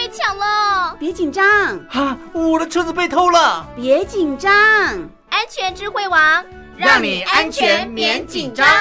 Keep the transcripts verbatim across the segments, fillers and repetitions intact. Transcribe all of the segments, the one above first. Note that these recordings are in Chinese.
抢了！ 别紧张啊，我的车子被偷了！ 别紧张， 安全智慧王， 让你安全免紧张。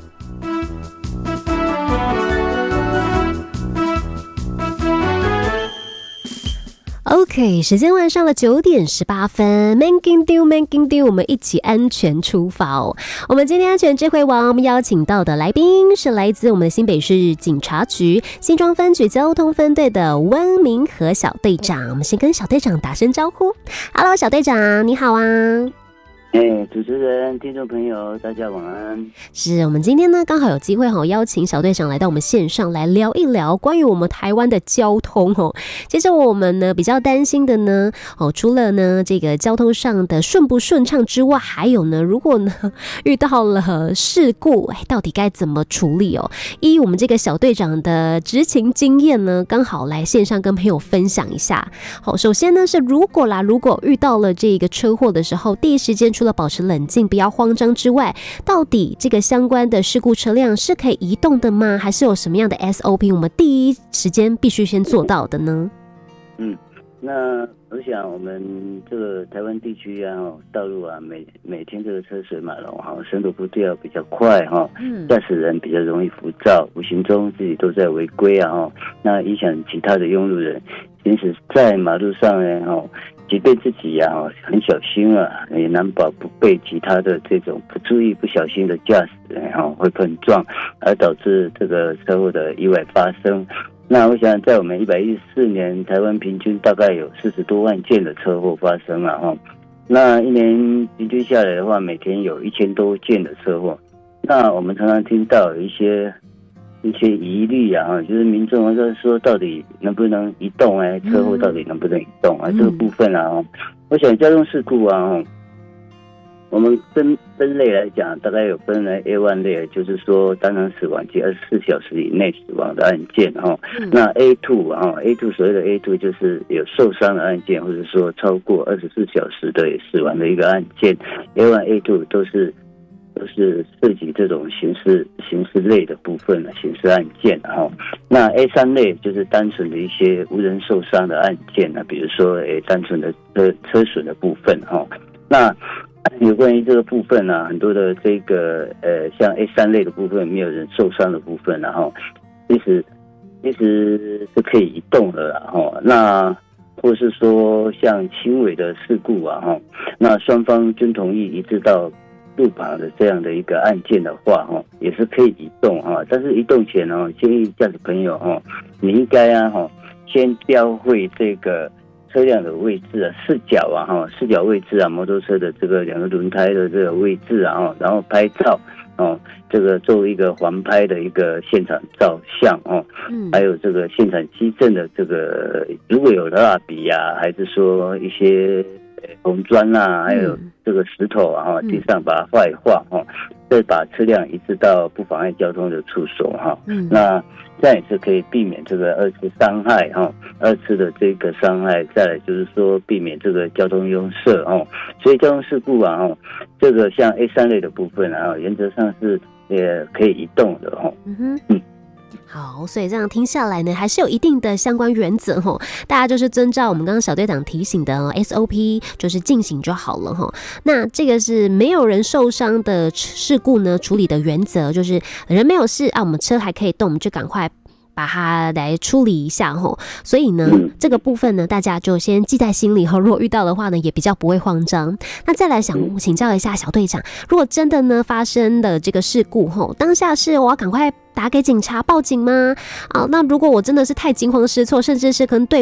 OK， 时间晚上了九点十八分 ，Man King Do Man King Do， 我们一起安全出发哦。我们今天安全智慧王，我们邀请到的来宾是来自我们的新北市警察局新庄分局交通分队的温明和小队长。我们先跟小队长打声招呼 ，Hello， 小队长，你好啊。 哎、欸，主持人、听众朋友，大家晚安。 是我们今天呢，刚好有机会哈，邀请小队长来到我们线上来聊一聊关于我们台湾的交通哦。其实我们呢比较担心的呢，哦，除了呢这个交通上的顺不顺畅之外，还有呢，如果呢遇到了事故，哎，到底该怎么处理哦？依我们这个小队长的执勤经验呢，刚好来线上跟朋友分享一下。好，首先呢是如果啦，如果遇到了这个车祸的时候，第一时间除了保持冷静，不要慌张之外，到底这个相关的事故车辆是可以移动的吗？还是有什么样的 S O P 我们第一时间必须先做到的呢？ 嗯，那我想我们这个台湾地区啊，道路啊，每每天这个车水马龙哈，深度步调比较快哈，驾驶人比较容易浮躁，无形中自己都在违规啊哈，那影响其他的用路人行驶在马路上呢哈。即便自己呀、啊、很小心啊，也难保不被其他的这种不注意、不小心的驾驶人哈会碰撞，而导致这个车祸的意外发生。那我想，在我们一百一十四年，台湾平均大概有四十多万件的车祸发生了哈。那一年平均下来的话，每天有一千多件的车祸。那我们常常听到有一些。一些疑虑啊，就是民众在说到底能不能移动哎，车祸到底能不能移动啊？嗯、这个部分啊，我想交通事故啊，我们分分类来讲，大概有分为 A 一 类，就是说当场死亡及二十四小时以内死亡的案件哈。嗯、那 A 二 啊 ，A 二 所谓的 A 二 就是有受伤的案件，或者说超过二十四小时的死亡的一个案件 ，A 一 A 二 都是。都是涉及这种刑事刑事类的部分的刑事案件哈。那 A 三 类就是单纯的一些无人受伤的案件呢，比如说诶单纯的车车损的部分哈。那有关于这个部分呢、啊，很多的这个呃像 A 三 类的部分没有人受伤的部分然后其实其实是可以移动的啦哈。那或是说像轻微的事故啊哈，那双方均同意移至到路旁的这样的一个案件的话，哈，也是可以移动哈。但是移动前呢，建议驾驶朋友哈，你应该啊哈，先标会这个车辆的位置啊，视角啊哈，视角位置啊，摩托车的这个两个轮胎的这个位置啊，然后拍照哦，这个作为一个环拍的一个现场照相哦，嗯，还有这个现场基证的这个，如果有蜡笔啊，还是说一些。红砖啊，还有这个石头啊，地上把它画一画哈，再把车辆移至到不妨碍交通的处所哈。嗯，那这样也是可以避免这个二次伤害哈，二次的这个伤害，再来就是说避免这个交通拥塞哦。所以交通事故啊，这个像 A 三 类的部分啊，原则上是也可以移动的哈。嗯哼，嗯。 好，所以这样听下来呢，还是有一定的相关原则齁，大家就是遵照我们刚刚小队长提醒的 S O P， 就是进行就好了齁。那这个是没有人受伤的事故呢，处理的原则就是人没有事啊，我们车还可以动，我们就赶快把它来处理一下齁。所以呢，这个部分呢，大家就先记在心里齁。如果遇到的话呢，也比较不会慌张。那再来想请教一下小队长，如果真的呢发生了这个事故齁，当下是我要赶快打给警察报警吗？啊，那如果我真的是太惊慌失措，甚至是可能对